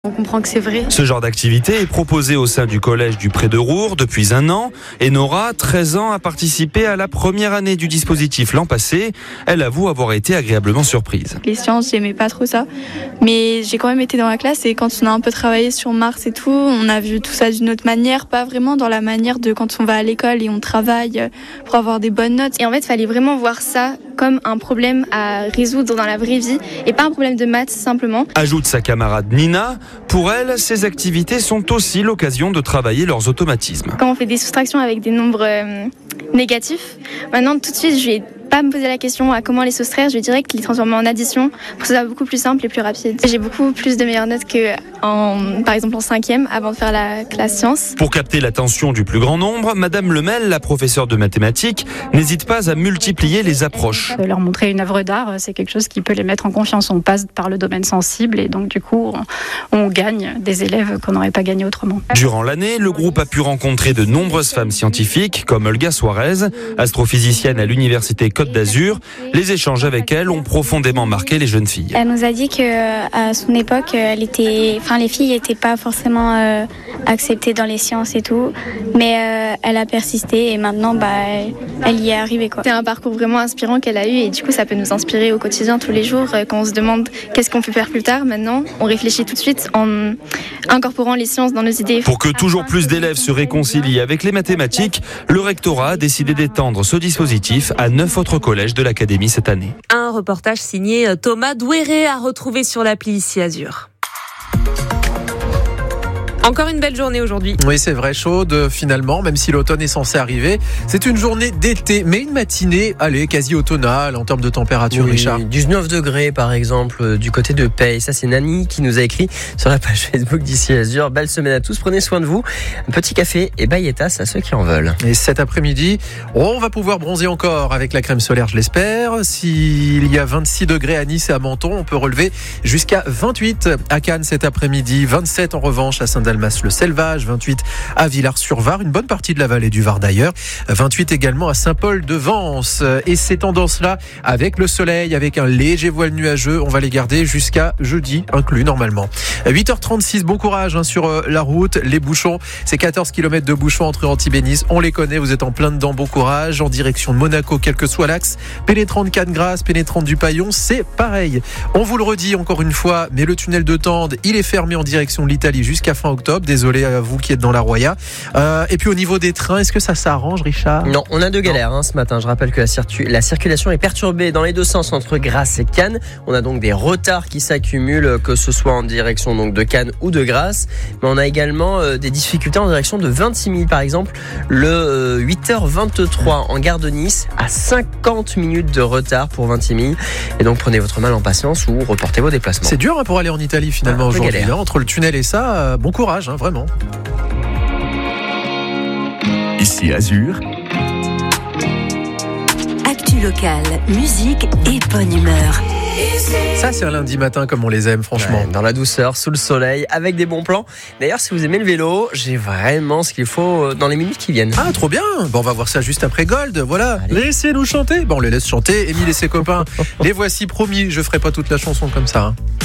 On comprend que c'est vrai. Ce genre d'activité est proposé au sein du collège du Pré de Roure depuis 1 an et Nora, 13 ans, a participé à la première année du dispositif l'an passé. Elle avoue avoir été agréablement surprise. Les sciences, j'aimais pas trop ça, mais j'ai quand même été dans la classe et quand on a un peu travaillé sur Mars et tout, on a vu tout ça d'une autre manière, pas vraiment dans la manière de quand on va à l'école et on travaille pour avoir des bonnes notes. Et en fait, il fallait vraiment voir ça comme un problème à résoudre dans la vraie vie et pas un problème de maths simplement. Ajoute sa camarade Nina. Pour elle, ces activités sont aussi l'occasion de travailler leurs automatismes. Quand on fait des soustractions avec des nombres négatifs, maintenant tout de suite je vais pas me poser la question à comment les soustraire, je vais direct les transformer en addition pour que ce soit beaucoup plus simple et plus rapide. J'ai beaucoup plus de meilleures notes que par exemple en 5e avant de faire la classe sciences. Pour capter l'attention du plus grand nombre, Madame Lemel, la professeure de mathématiques, n'hésite pas à multiplier les approches. Leur montrer une œuvre d'art, c'est quelque chose qui peut les mettre en confiance. On passe par le domaine sensible et donc du coup on gagne des élèves qu'on n'aurait pas gagné autrement. Durant l'année, le groupe a pu rencontrer de nombreuses femmes scientifiques comme Olga Suarez, astrophysicienne à l'université Côte d'Azur. Les échanges avec elle ont profondément marqué les jeunes filles. Elle nous a dit qu'à son époque, les filles n'étaient pas forcément acceptées dans les sciences et tout, mais elle a persisté et maintenant elle y est arrivée, quoi. C'est un parcours vraiment inspirant qu'elle a eu et du coup ça peut nous inspirer au quotidien tous les jours quand on se demande qu'est-ce qu'on peut faire plus tard. Maintenant, on réfléchit tout de suite en incorporant les sciences dans nos idées. Pour que toujours plus d'élèves se réconcilient avec les mathématiques, le rectorat a décidé d'étendre ce dispositif à 9 autres collèges de l'académie cette année. Un reportage signé Thomas Douéré à retrouver sur l'appli ici Azur. Encore une belle journée aujourd'hui. Oui, c'est vrai, chaude finalement, même si l'automne est censé arriver. C'est une journée d'été, mais une matinée, quasi automnale en termes de température, oui, Richard. 19 degrés par exemple du côté de Paye. Ça, c'est Nani qui nous a écrit sur la page Facebook d'Ici Azur. Belle semaine à tous, prenez soin de vous. Un petit café et bailletas à ceux qui en veulent. Et cet après-midi, on va pouvoir bronzer encore avec la crème solaire, je l'espère. S'il y a 26 degrés à Nice et à Menton, on peut relever jusqu'à 28 à Cannes cet après-midi. 27 en revanche à Saint-Dalmas-le-Selvage, 28 à Villars-sur-Var, une bonne partie de la vallée du Var d'ailleurs, 28 également à Saint-Paul-de-Vence. Et ces tendances-là, avec le soleil, avec un léger voile nuageux, on va les garder jusqu'à jeudi inclus normalement. 8h36, bon courage sur la route, les bouchons, c'est 14 km de bouchons entre Antibes et Nice, on les connaît, vous êtes en plein dedans, bon courage, en direction de Monaco, quel que soit l'axe, pénétrant de Cannes-Grasse, pénétrant du Paillon, c'est pareil. On vous le redit encore une fois, mais le tunnel de Tende, il est fermé en direction de l'Italie jusqu'à fin octobre. Désolé à vous qui êtes dans la Roya. Et puis au niveau des trains, est-ce que ça s'arrange, Richard ? Non, on a deux galères ce matin. Je rappelle que la circulation est perturbée dans les deux sens entre Grasse et Cannes. On a donc des retards qui s'accumulent, que ce soit en direction donc de Cannes ou de Grasse. Mais on a également des difficultés en direction de 26 000 par exemple. Le 8h23 en gare de Nice, à 50 minutes de retard pour 26 000. Et donc prenez votre mal en patience ou reportez vos déplacements. C'est dur pour aller en Italie finalement aujourd'hui. Entre le tunnel et ça, bon courage, vraiment. Ici Azur. Actu locale, musique et bonne humeur. Ça, c'est un lundi matin comme on les aime, franchement. Ouais, dans la douceur, sous le soleil, avec des bons plans. D'ailleurs, si vous aimez le vélo, j'ai vraiment ce qu'il faut dans les minutes qui viennent. Ah, trop bien. Bon, on va voir ça juste après Gold. Voilà. Allez. Laissez-nous chanter. Bon, on les laisse chanter. Émile et ses copains. Les voici, promis. Je ferai pas toute la chanson comme ça.